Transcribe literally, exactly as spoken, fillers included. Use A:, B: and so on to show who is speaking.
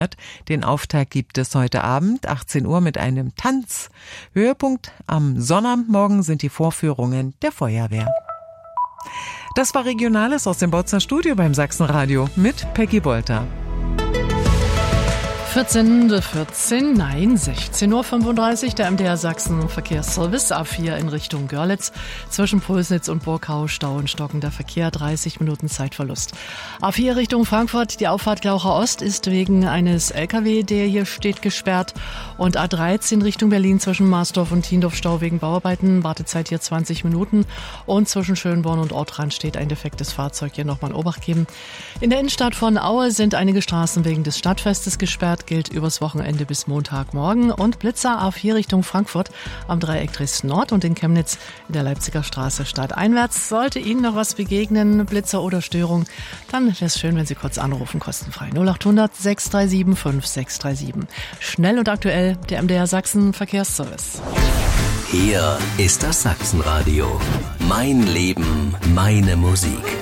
A: Den Auftakt gibt es heute Abend, achtzehn Uhr, mit einem Tanz. Höhepunkt am Sonnabendmorgen sind die Vorführungen der Feuerwehr. Das war Regionales aus dem Bautzen Studio beim Sachsenradio mit Peggy Bolter.
B: vierzehn Uhr vierzehn, nein, sechzehn Uhr fünfunddreißig, der M D R Sachsen Verkehrsservice A vier in Richtung Görlitz. Zwischen Pulsnitz und Burgau Stau und stockender Verkehr, dreißig Minuten Zeitverlust. A vier Richtung Frankfurt, die Auffahrt Glaucher Ost ist wegen eines L K W, der hier steht, gesperrt. Und A dreizehn Richtung Berlin zwischen Marsdorf und Tiendorf Stau wegen Bauarbeiten, Wartezeit hier zwanzig Minuten. Und zwischen Schönborn und Ortrand steht ein defektes Fahrzeug, hier nochmal Obacht geben. In der Innenstadt von Aue sind einige Straßen wegen des Stadtfestes gesperrt. Gilt übers Wochenende bis Montagmorgen. Und Blitzer A vier Richtung Frankfurt am Dreieck Dresden Nord und in Chemnitz in der Leipziger Straße stadteinwärts. Sollte Ihnen noch was begegnen, Blitzer oder Störung, dann wäre es schön, wenn Sie kurz anrufen, kostenfrei. null acht hundert sechs drei sieben fünf sechs drei sieben. Schnell und aktuell, der M D R Sachsen Verkehrsservice.
C: Hier ist das Sachsenradio. Mein Leben, meine Musik.